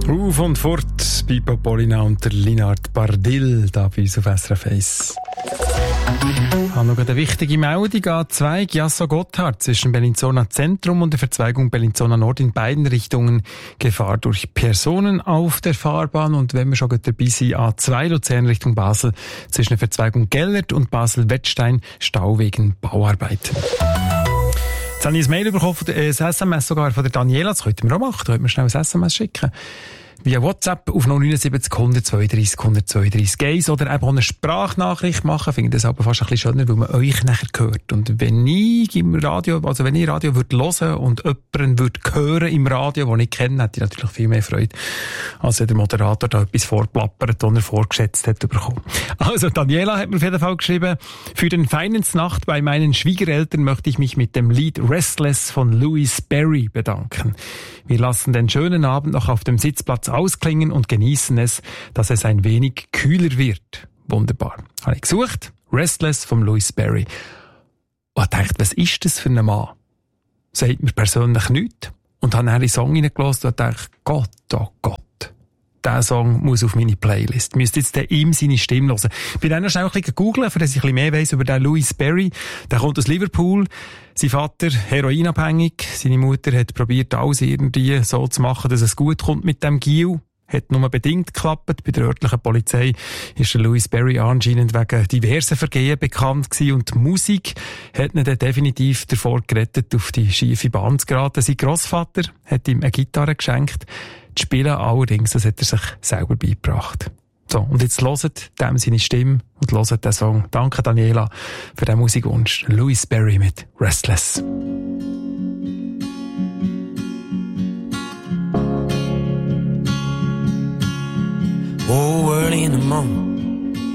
Auf und fort bei Popolina und der Linard Bardil da bei uns auf SRF 1. Ich habe noch eine wichtige Meldung. A2 Chiasso-Gotthard zwischen Bellinzona Zentrum und der Verzweigung Bellinzona Nord in beiden Richtungen Gefahr durch Personen auf der Fahrbahn. Und wenn wir schon dabei sind, A2 Luzern Richtung Basel zwischen der Verzweigung Gellert und Basel-Wettstein Stau wegen Bauarbeiten. Jetzt habe ich ein Mail bekommen, ein SMS sogar von der Daniela. Das könnten wir auch machen. Da könnten wir schnell ein SMS schicken. Via WhatsApp auf 079 132 132 1 oder eben auch eine Sprachnachricht machen. Ich finde das aber fast ein bisschen schöner, weil man euch nachher hört. Und wenn ich im Radio, also wenn ich Radio würde hören und jemanden würde hören im Radio, den ich kenne, hätte ich natürlich viel mehr Freude, als wenn der Moderator da etwas vorplappert, das er vorgeschätzt hat bekommen. Also Daniela hat mir auf jeden Fall geschrieben, für den Nacht bei meinen Schwiegereltern möchte ich mich mit dem Lied Restless von Louis Berry bedanken. Wir lassen den schönen Abend noch auf dem Sitzplatz ausklingen und genießen es, dass es ein wenig kühler wird. Wunderbar. Habe ich gesucht. Restless von Louis Berry. Und ich dachte, was ist das für ein Mann? Sagt mir persönlich nichts. Und habe dann einen Song reingelassen und dachte, Gott, oh Gott. Dieser Song muss auf meine Playlist. Ich müsste jetzt ihm seine Stimme hören. Ich bin dann noch schnell ein bisschen googeln, für dass ich ein bisschen mehr weiss über den Louis Berry. Der kommt aus Liverpool. Sein Vater heroinabhängig. Seine Mutter hat probiert, alles irgendwie so zu machen, dass es gut kommt mit dem Gil. Hat nur bedingt geklappt. Bei der örtlichen Polizei ist der Louis Berry anscheinend wegen diversen Vergehen bekannt gewesen und die Musik hat ihn dann definitiv davor gerettet, auf die schiefe Bahn zu geraten. Sein Grossvater hat ihm eine Gitarre geschenkt. Das Spielen allerdings, das hat er sich selber beigebracht. So, und jetzt hört dem seine Stimme und hört den Song. Danke Daniela für den Musikwunsch. Louis Berry mit Restless. Oh, early in the morning,